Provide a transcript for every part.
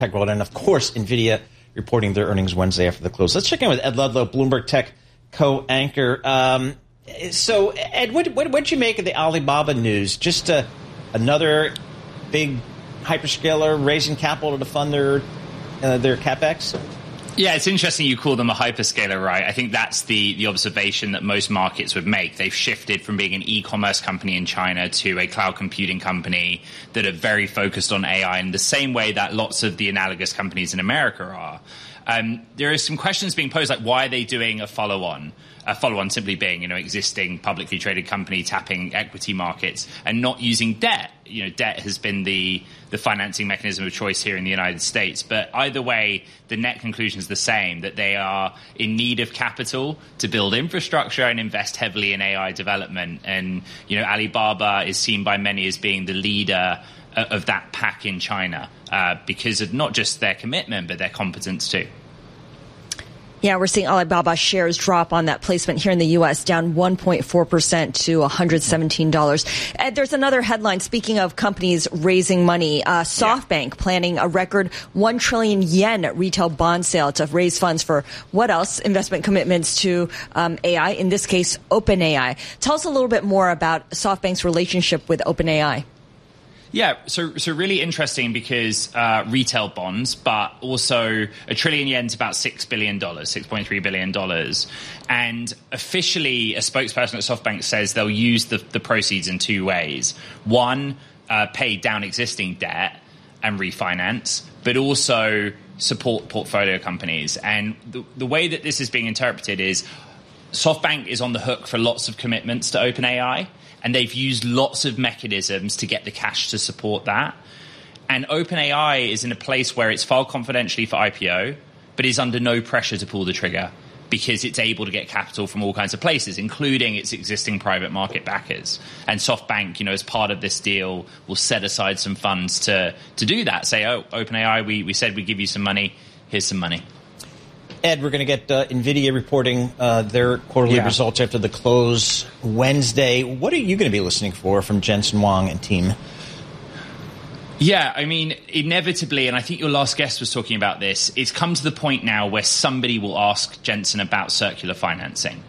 tech world. And, of course, NVIDIA reporting their earnings Wednesday after the close. Let's check in with Ed Ludlow, Bloomberg Tech co-anchor. So, Ed, what did you make of the Alibaba news? Just another big hyperscaler raising capital to fund their CapEx? Yeah, it's interesting you call them a hyperscaler, right? I think that's the observation that most markets would make. They've shifted from being an e-commerce company in China to a cloud computing company that are very focused on AI in the same way that lots of the analogous companies in America are. There are some questions being posed, like why are they doing a follow-on? A follow-on simply being, existing publicly traded company tapping equity markets and not using debt. Debt has been the financing mechanism of choice here in the United States. But either way, the net conclusion is the same, that they are in need of capital to build infrastructure and invest heavily in AI development. And, Alibaba is seen by many as being the leader of that pack in China because of not just their commitment, but their competence too. Yeah, we're seeing Alibaba shares drop on that placement here in the U.S., down 1.4% to $117. And there's another headline, speaking of companies raising money, SoftBank planning a record 1 trillion yen retail bond sale to raise funds for what else? Investment commitments to AI, in this case, OpenAI. Tell us a little bit more about SoftBank's relationship with OpenAI. Yeah, so really interesting because retail bonds, but also a trillion yen is about $6 billion, $6.3 billion. And officially, a spokesperson at SoftBank says they'll use the proceeds in two ways. One, pay down existing debt and refinance, but also support portfolio companies. And the way that this is being interpreted is SoftBank is on the hook for lots of commitments to OpenAI. And they've used lots of mechanisms to get the cash to support that. And OpenAI is in a place where it's filed confidentially for IPO, but is under no pressure to pull the trigger because it's able to get capital from all kinds of places, including its existing private market backers. And SoftBank, as part of this deal, will set aside some funds to do that. Say, OpenAI, we said we'd give you some money. Here's some money. Ed, we're going to get NVIDIA reporting their quarterly results after the close Wednesday. What are you going to be listening for from Jensen Huang and team? Yeah, I mean, inevitably, and I think your last guest was talking about this, it's come to the point now where somebody will ask Jensen about circular financing.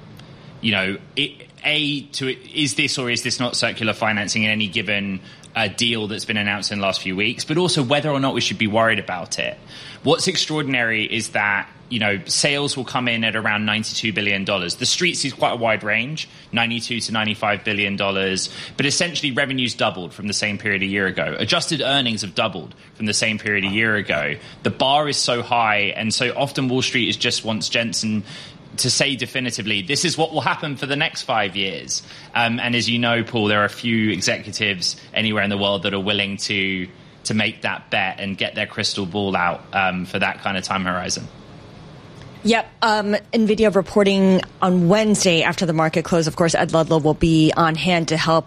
Is this or is this not circular financing in any given deal that's been announced in the last few weeks, but also whether or not we should be worried about it. What's extraordinary is that sales will come in at around $92 billion. The Street sees quite a wide range, $92 to $95 billion. But essentially, revenues doubled from the same period a year ago. Adjusted earnings have doubled from the same period a year ago. The bar is so high, and so often Wall Street just wants Jensen to say definitively, this is what will happen for the next 5 years. And as you know, Paul, there are a few executives anywhere in the world that are willing to make that bet and get their crystal ball out for that kind of time horizon. Yep. NVIDIA reporting on Wednesday after the market close. Of course, Ed Ludlow will be on hand to help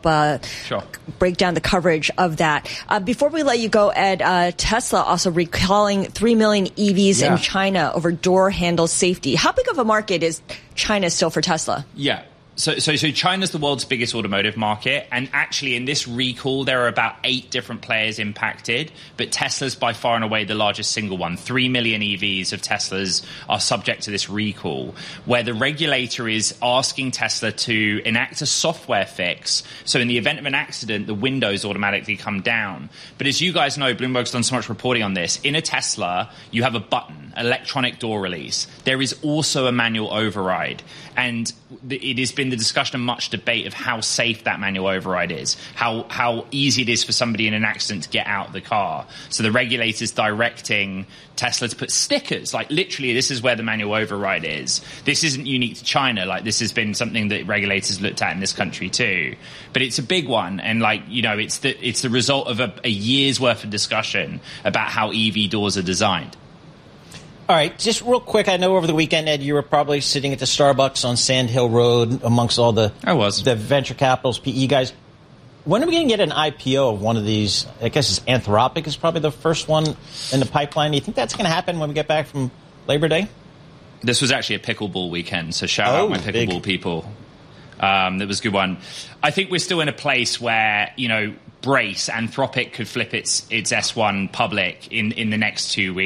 break down the coverage of that. Before we let you go, Ed, Tesla also recalling 3 million EVs in China over door handle safety. How big of a market is China still for Tesla? Yeah. So China's the world's biggest automotive market, and actually in this recall there are about 8 different players impacted, but Tesla's by far and away the largest single one. 3 million EVs of Teslas are subject to this recall, where the regulator is asking Tesla to enact a software fix, so in the event of an accident the windows automatically come down. But as you guys know, Bloomberg's done so much reporting on this, in a Tesla you have a button, electronic door release. There is also a manual override, and it has been the discussion and much debate of how safe that manual override is, how easy it is for somebody in an accident to get out of the car. So the regulator's directing Tesla to put stickers, like literally this is where the manual override is. This isn't unique to China, like this has been something that regulators looked at in this country too. But it's a big one, and it's the result of a year's worth of discussion about how EV doors are designed. All right, just real quick, I know over the weekend, Ed, you were probably sitting at the Starbucks on Sand Hill Road amongst all the venture capitals, PE guys. When are we going to get an IPO of one of these? I guess it's Anthropic is probably the first one in the pipeline. Do you think that's going to happen when we get back from Labor Day? This was actually a pickleball weekend, so shout out my pickleball people. That was a good one. I think we're still in a place where, brace. Anthropic could flip its S1 public in the next 2 weeks.